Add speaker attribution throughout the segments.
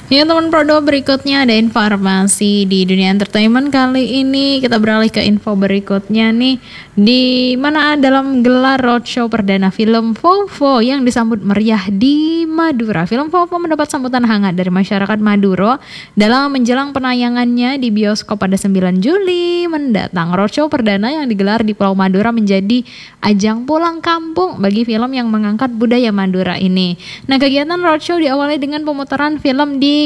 Speaker 1: Ya teman Prodo, berikutnya ada informasi di dunia entertainment. Kali ini kita beralih ke info berikutnya nih, di mana dalam gelar roadshow perdana film Vovo yang disambut meriah di Madura. Film Vovo mendapat sambutan hangat dari masyarakat Madura dalam menjelang penayangannya di bioskop pada 9 Juli mendatang. Roadshow perdana yang digelar di Pulau Madura menjadi ajang pulang kampung bagi film yang mengangkat budaya Madura ini. Nah, kegiatan roadshow diawali dengan pemutaran film di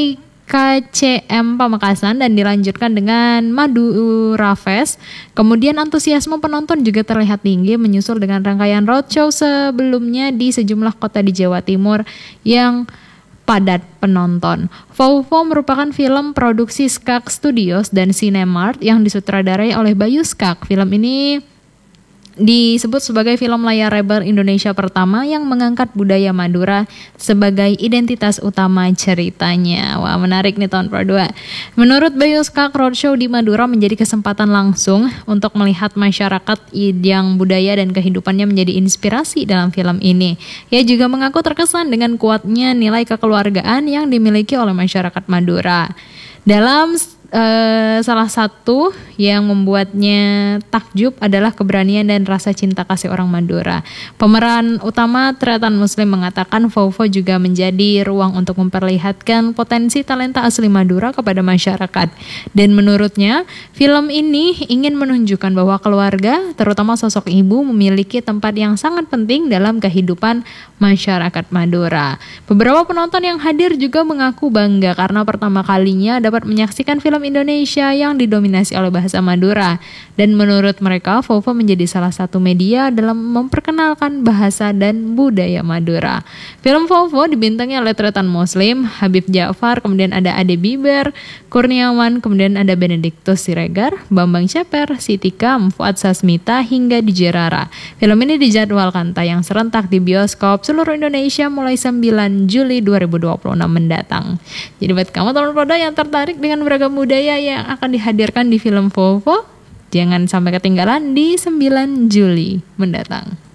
Speaker 1: KCM Pamekasan dan dilanjutkan dengan Madura Fest. Kemudian antusiasme penonton juga terlihat tinggi menyusul dengan rangkaian roadshow sebelumnya di sejumlah kota di Jawa Timur yang padat penonton. Vovo merupakan film produksi Skak Studios dan Cinemart yang disutradarai oleh Bayu Skak. Film ini disebut sebagai film layar lebar Indonesia pertama yang mengangkat budaya Madura sebagai identitas utama ceritanya. Wah, menarik nih tahun Pro 2. Menurut Bayu Skak, roadshow di Madura menjadi kesempatan langsung untuk melihat masyarakat yang budaya dan kehidupannya menjadi inspirasi dalam film ini. Ia juga mengaku terkesan dengan kuatnya nilai kekeluargaan yang dimiliki oleh masyarakat Madura. Dalam salah satu yang membuatnya takjub adalah keberanian dan rasa cinta kasih orang Madura. Pemeran utama Tretan Muslim mengatakan Vovo juga menjadi ruang untuk memperlihatkan potensi talenta asli Madura kepada masyarakat. Dan menurutnya, film ini ingin menunjukkan bahwa keluarga, terutama sosok ibu, memiliki tempat yang sangat penting dalam kehidupan masyarakat Madura. Beberapa penonton yang hadir juga mengaku bangga karena pertama kalinya dapat menyaksikan film Indonesia yang didominasi oleh bahasa Madura, dan menurut mereka Vovo menjadi salah satu media dalam memperkenalkan bahasa dan budaya Madura. Film Vovo dibintangi oleh Tretan Muslim, Habib Ja'far, kemudian ada Ade Biber, Kurniawan, kemudian ada Benediktus Siregar, Bambang Ceper, Siti Kam, Fuad Sasmita, hingga DJ Rara. Film ini dijadwalkan tayang serentak di bioskop seluruh Indonesia mulai 9 Juli 2026 mendatang. Jadi buat kamu teman Prodo yang tertarik dengan beragam budaya yang akan dihadirkan di film Vovo, jangan sampai ketinggalan di 9 Juli mendatang.